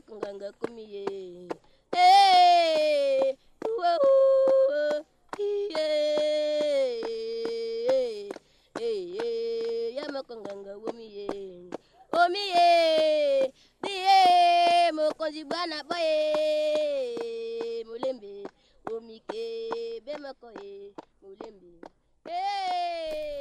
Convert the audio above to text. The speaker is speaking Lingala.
makunganga kumiye. Hey, whoa, yeah, hey, ya makunganga kumiye. Omiye, diye, mokonzi bwana boye, mulembe, omike, bemokoye, mulembe. Hey.